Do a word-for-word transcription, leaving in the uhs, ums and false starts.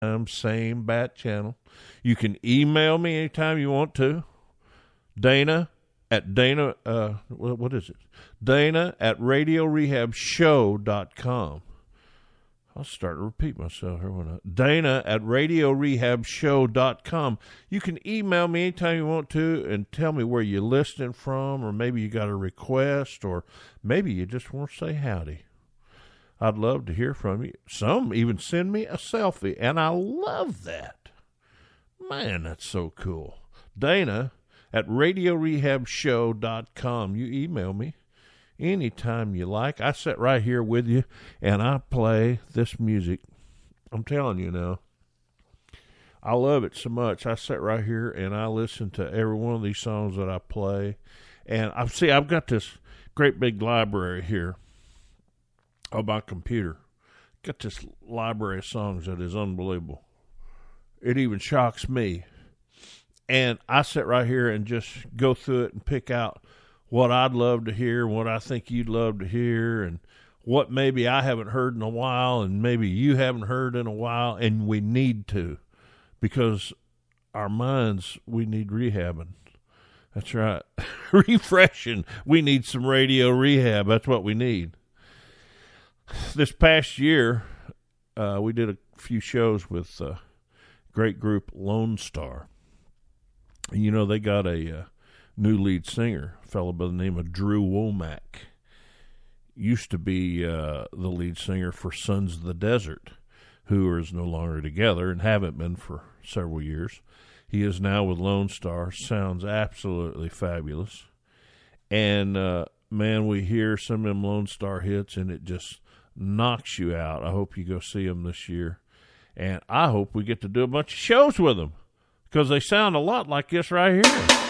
time, same bat channel. You can email me anytime you want to. Dana at Dana, uh, what is it? Dana at radio rehab show dot com. I'll start to repeat myself here. When I, Dana at radio rehab show dot com. You can email me anytime you want to and tell me where you're listening from, or maybe you got a request, or maybe you just want to say howdy. I'd love to hear from you. Some even send me a selfie, and I love that. Man, that's so cool. Dana at radio rehab show dot com. You email me anytime you like. I sit right here with you, and I play this music. I'm telling you now, I love it so much. I sit right here, and I listen to every one of these songs that I play. And I see I've got this great big library here on my computer. Got this library of songs that is unbelievable. It even shocks me. And I sit right here and just go through it and pick out what I'd love to hear, what I think you'd love to hear, and what maybe I haven't heard in a while, and maybe you haven't heard in a while, and we need to, because our minds, we need rehabbing. That's right. Refreshing. We need some radio rehab. That's what we need. This past year, uh, we did a few shows with a great group, Lone Star. And, you know, they got a uh, new lead singer, a fellow by the name of Drew Womack. Used to be uh, the lead singer for Sons of the Desert, who is no longer together and haven't been for several years. He is now with Lone Star. Sounds absolutely fabulous. And, uh, man, we hear some of them Lone Star hits, and it just knocks you out. I hope you go see them this year. And I hope we get to do a bunch of shows with them, because they sound a lot like this right here.